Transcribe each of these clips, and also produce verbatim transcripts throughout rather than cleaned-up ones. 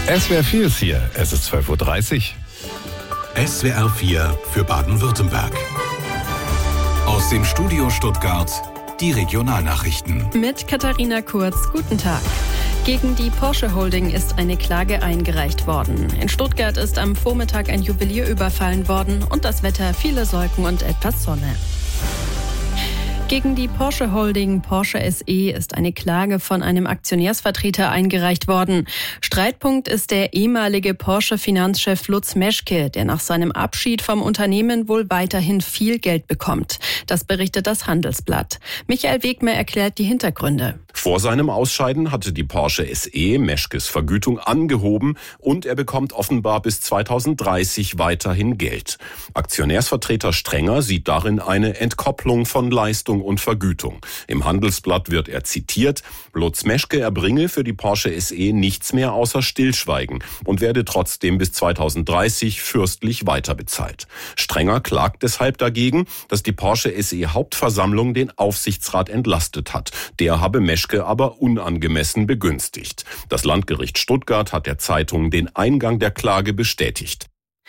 S W R vier ist hier. Es ist zwölf Uhr dreißig. S W R vier für Baden-Württemberg. Aus dem Studio Stuttgart die Regionalnachrichten. Mit Katharina Kurz, guten Tag. Gegen die Porsche Holding ist eine Klage eingereicht worden. In Stuttgart ist am Vormittag ein Juwelier überfallen worden und das Wetter viele Wolken und etwas Sonne. Gegen die Porsche Holding Porsche S E ist eine Klage von einem Aktionärsvertreter eingereicht worden. Streitpunkt ist der ehemalige Porsche-Finanzchef Lutz Meschke, der nach seinem Abschied vom Unternehmen wohl weiterhin viel Geld bekommt. Das berichtet das Handelsblatt. Michael Wegmer erklärt die Hintergründe. Vor seinem Ausscheiden hatte die Porsche S E Meschkes Vergütung angehoben und er bekommt offenbar bis zweitausenddreißig weiterhin Geld. Aktionärsvertreter Strenger sieht darin eine Entkopplung von Leistung und Vergütung. Im Handelsblatt wird er zitiert: Lutz Meschke erbringe für die Porsche S E nichts mehr außer Stillschweigen und werde trotzdem bis zweitausenddreißig fürstlich weiterbezahlt. Strenger klagt deshalb dagegen, dass die Porsche S E Hauptversammlung den Aufsichtsrat entlastet hat. Der habe Meschke aber unangemessen begünstigt. Das Landgericht Stuttgart hat der Zeitung den Eingang der Klage bestätigt.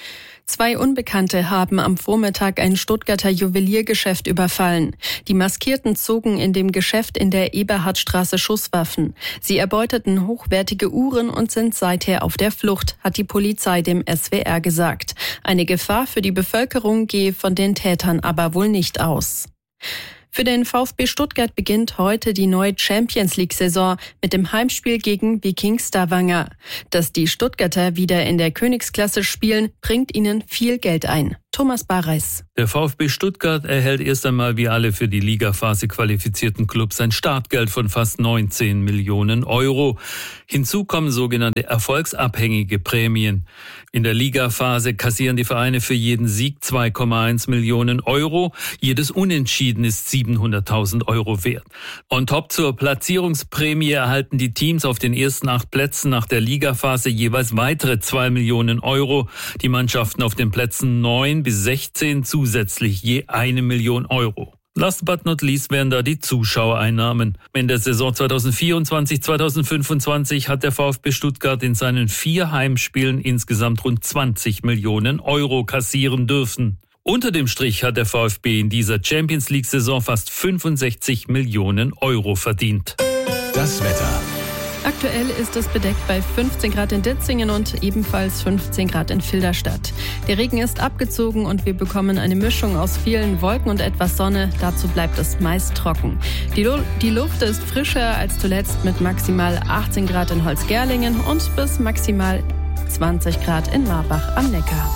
Zwei Unbekannte haben am Vormittag ein Stuttgarter Juweliergeschäft überfallen. Die Maskierten zogen in dem Geschäft in der Eberhardstraße Schusswaffen. Sie erbeuteten hochwertige Uhren und sind seither auf der Flucht, hat die Polizei dem S W R gesagt. Eine Gefahr für die Bevölkerung gehe von den Tätern aber wohl nicht aus. Für den VfB Stuttgart beginnt heute die neue Champions-League-Saison mit dem Heimspiel gegen Viking Stavanger. Dass die Stuttgarter wieder in der Königsklasse spielen, bringt ihnen viel Geld ein. Thomas Barreis. Der VfB Stuttgart erhält erst einmal wie alle für die Ligaphase qualifizierten Clubs ein Startgeld von fast neunzehn Millionen Euro. Hinzu kommen sogenannte erfolgsabhängige Prämien. In der Ligaphase kassieren die Vereine für jeden Sieg zwei Komma eins Millionen Euro. Jedes Unentschieden ist siebenhunderttausend Euro wert. On top zur Platzierungsprämie erhalten die Teams auf den ersten acht Plätzen nach der Ligaphase jeweils weitere zwei Millionen Euro. Die Mannschaften auf den Plätzen neun bis sechzehn zusätzlich je eine Million Euro. Last but not least wären da die Zuschauereinnahmen. In der Saison zweitausendvierundzwanzig zweitausendfünfundzwanzig hat der VfB Stuttgart in seinen vier Heimspielen insgesamt rund zwanzig Millionen Euro kassieren dürfen. Unter dem Strich hat der VfB in dieser Champions-League-Saison fast fünfundsechzig Millionen Euro verdient. Das Wetter. Aktuell ist es bedeckt bei fünfzehn Grad in Ditzingen und ebenfalls fünfzehn Grad in Filderstadt. Der Regen ist abgezogen und wir bekommen eine Mischung aus vielen Wolken und etwas Sonne. Dazu bleibt es meist trocken. Die, Lu- die Luft ist frischer als zuletzt mit maximal achtzehn Grad in Holzgerlingen und bis maximal zwanzig Grad in Marbach am Neckar.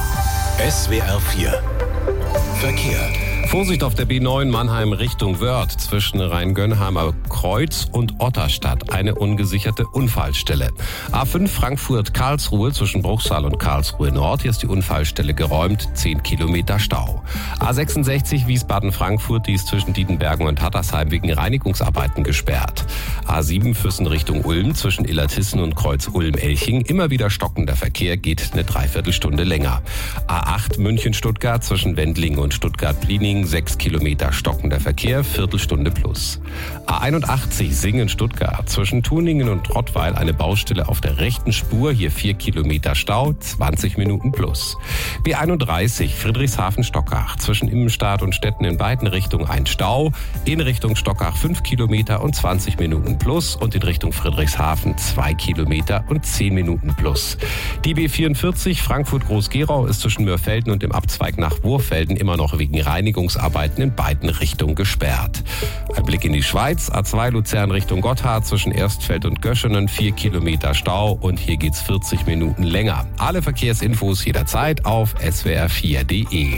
S W R vier Verkehr. Vorsicht auf der B neun Mannheim Richtung Wörth zwischen Rheingönheimer Kreuz und Otterstadt. Eine ungesicherte Unfallstelle. A fünf Frankfurt-Karlsruhe zwischen Bruchsal und Karlsruhe Nord. Hier ist die Unfallstelle geräumt. zehn Kilometer Stau. A sechsundsechzig Wiesbaden-Frankfurt. Die ist zwischen Dietenbergen und Hattersheim wegen Reinigungsarbeiten gesperrt. A sieben Füssen Richtung Ulm zwischen Illertissen und Kreuz Ulm-Elching. Immer wieder stockender Verkehr, geht eine Dreiviertelstunde länger. A acht München-Stuttgart zwischen Wendlingen und Stuttgart-Pliening. sechs Kilometer stockender Verkehr, Viertelstunde plus. A einundachtzig Singen-Stuttgart zwischen Tuningen und Rottweil eine Baustelle auf der rechten Spur, hier vier Kilometer Stau, zwanzig Minuten plus. B einunddreißig Friedrichshafen-Stockach zwischen Immenstadt und Stetten in beiden Richtungen ein Stau, in Richtung Stockach fünf Kilometer und zwanzig Minuten plus und in Richtung Friedrichshafen zwei Kilometer und zehn Minuten plus. Die B vierundvierzig Frankfurt-Groß-Gerau ist zwischen Mörfelden und dem Abzweig nach Wurfelden immer noch wegen Reinigung Arbeiten in beiden Richtungen gesperrt. Ein Blick in die Schweiz. A zwei Luzern Richtung Gotthard zwischen Erstfeld und Göschenen. vier Kilometer Stau und hier geht's vierzig Minuten länger. Alle Verkehrsinfos jederzeit auf S W R vier Punkt de.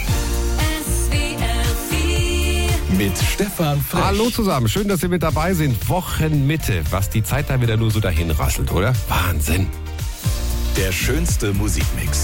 Mit Stefan Frech. Hallo zusammen, schön, dass Sie mit dabei sind. Wochenmitte, was die Zeit da wieder nur so dahin rasselt, oder? Wahnsinn. Der schönste Musikmix.